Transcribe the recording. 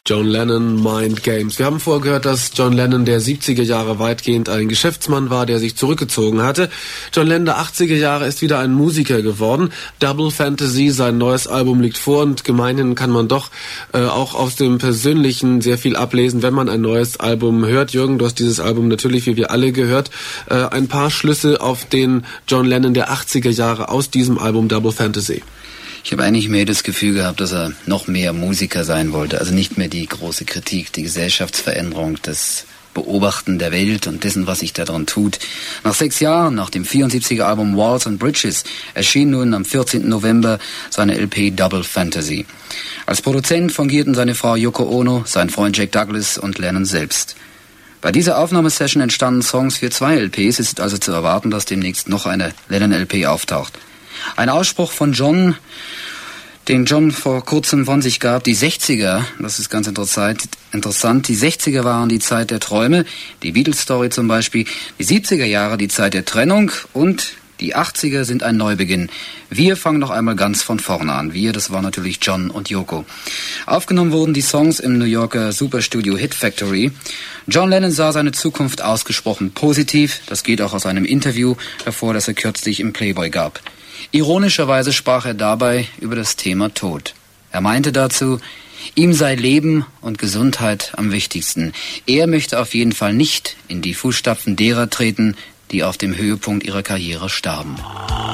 John Lennon, Mind Games. Wir haben vorher gehört, dass John Lennon der 70er Jahre weitgehend ein Geschäftsmann war, der sich zurückgezogen hatte. John Lennon der 80er Jahre ist wieder ein Musiker geworden. Double Fantasy, sein neues Album liegt vor und gemeinhin kann man doch auch aus dem Persönlichen sehr viel ablesen, wenn man ein neues Album hört. Jürgen, du hast dieses Album natürlich, wie wir alle, gehört. Ein paar Schlüsse auf den John Lennon der 80er Jahre aus diesem Album Double Fantasy. Ich habe eigentlich mehr das Gefühl gehabt, dass er noch mehr Musiker sein wollte. Also nicht mehr die große Kritik, die Gesellschaftsveränderung, das Beobachten der Welt und dessen, was sich da dran tut. Nach 6 Jahren, nach dem 74er Album Walls and Bridges, erschien nun am 14. November seine LP Double Fantasy. Als Produzent fungierten seine Frau Yoko Ono, sein Freund Jack Douglas und Lennon selbst. Bei dieser Aufnahmesession entstanden Songs für 2 LPs. Es ist also zu erwarten, dass demnächst noch eine Lennon-LP auftaucht. Ein Ausspruch von John, den John vor kurzem von sich gab: Die 60er, das ist ganz interessant, die 60er waren die Zeit der Träume, die Beatles-Story zum Beispiel, die 70er Jahre die Zeit der Trennung und die 80er sind ein Neubeginn. Wir fangen noch einmal ganz von vorne an. Wir, das war natürlich John und Yoko. Aufgenommen wurden die Songs im New Yorker Superstudio Hit Factory. John Lennon sah seine Zukunft ausgesprochen positiv. Das geht auch aus einem Interview hervor, das er kürzlich im Playboy gab. Ironischerweise sprach er dabei über das Thema Tod. Er meinte dazu, ihm sei Leben und Gesundheit am wichtigsten. Er möchte auf jeden Fall nicht in die Fußstapfen derer treten, die auf dem Höhepunkt ihrer Karriere starben.